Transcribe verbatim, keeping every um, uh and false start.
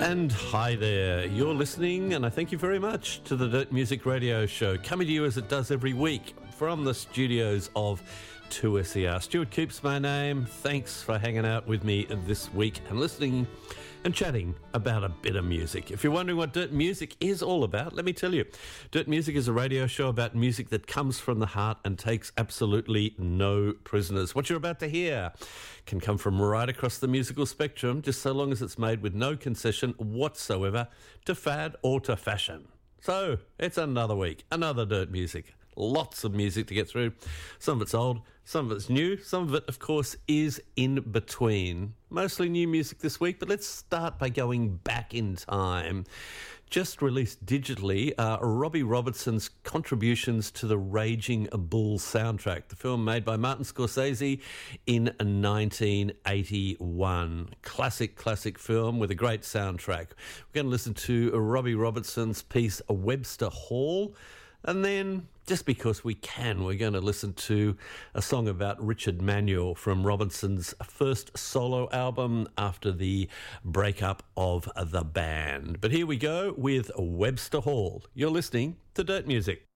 And hi there, you're listening, and I thank you very much to the Dirt Music Radio Show, coming to you as it does every week from the studios of two S E R. Stuart Coops, my name. Thanks for hanging out with me this week and listening and chatting about a bit of music. If you're wondering what Dirt Music is all about, let me tell you. Dirt Music is a radio show about music that comes from the heart and takes absolutely no prisoners. What you're about to hear can come from right across the musical spectrum, just so long as it's made with no concession whatsoever to fad or to fashion. So, it's another week, another Dirt Music. Lots of music to get through. Some of it's old, some of it's new, some of it, of course, is in between. Mostly new music this week, but let's start by going back in time. Just released digitally, uh, Robbie Robertson's contributions to the Raging Bull soundtrack, the film made by Martin Scorsese in nineteen eighty-one. Classic, classic film with a great soundtrack. We're going to listen to Robbie Robertson's piece, Webster Hall. And then, just because we can, we're going to listen to a song about Richard Manuel from Robinson's first solo album after the breakup of the band. But here we go with Webster Hall. You're listening to Dirt Music.